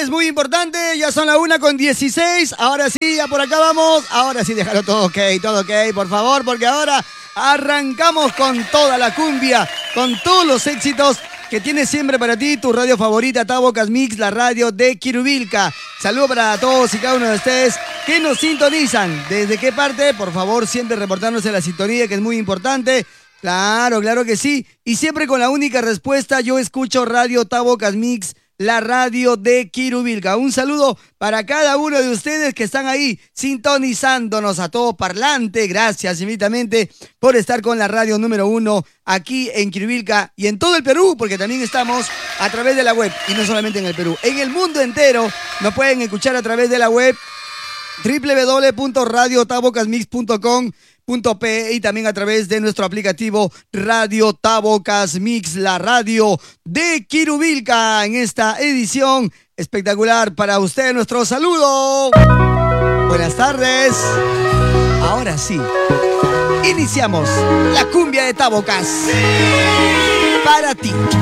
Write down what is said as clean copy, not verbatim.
es muy importante. Ya son la 1:16. Ahora sí, ya por acá vamos. Ahora sí, déjalo todo ok, por favor, porque ahora arrancamos con toda la cumbia, con todos los éxitos que tiene siempre para ti tu radio favorita, Tabocas Mix, la radio de Quirubilca. Saludos para todos y cada uno de ustedes que nos sintonizan. ¿Desde qué parte? Por favor, siempre reportarnos en la sintonía, que es muy importante. Claro, claro que sí. Y siempre con la única respuesta, yo escucho Radio Tabocas Mix, la radio de Quirubilca. Un saludo para cada uno de ustedes que están ahí sintonizándonos a todo parlante. Gracias infinitamente por estar con la radio número 1 aquí en Quirubilca y en todo el Perú, porque también estamos a través de la web. Y no solamente en el Perú, en el mundo entero nos pueden escuchar a través de la web www.radiotabocasmix.com.pe y también a través de nuestro aplicativo Radio Tabocas Mix, la radio de Quirubilca, en esta edición espectacular para usted. Nuestro saludo. Buenas tardes. Ahora sí, iniciamos la cumbia de Tabocas para ti.